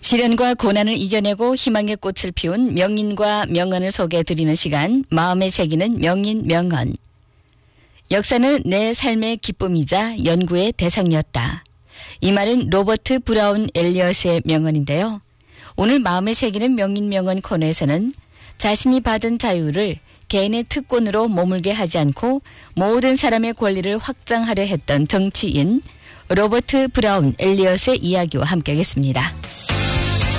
시련과 고난을 이겨내고 희망의 꽃을 피운 명인과 명언을 소개해드리는 시간, 마음에 새기는 명인 명언. 역사는 내 삶의 기쁨이자 연구의 대상이었다. 이 말은 로버트 브라운 엘리엇의 명언인데요. 오늘 마음에 새기는 명인 명언 코너에서는 자신이 받은 자유를 개인의 특권으로 머물게 하지 않고 모든 사람의 권리를 확장하려 했던 정치인 로버트 브라운 엘리엇의 이야기와 함께하겠습니다.